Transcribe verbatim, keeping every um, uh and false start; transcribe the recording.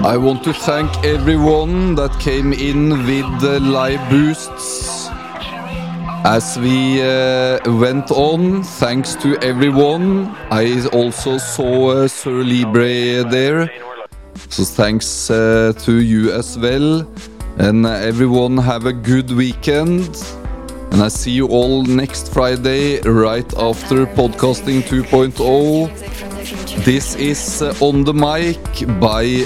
I want to thank everyone that came in with the live boosts as we uh, went on. Thanks to everyone. I also saw uh, Sir Libre there, so thanks uh, to you as well. And uh, everyone have a good weekend. And I see you all next Friday, right after Podcasting two point oh. This is uh, On The Mic by